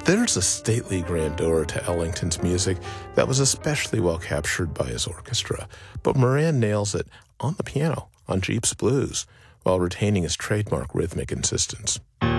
There's a stately grandeur to Ellington's music that was especially well captured by his orchestra, but Moran nails it on the piano on Jeep's Blues while retaining his trademark rhythmic insistence.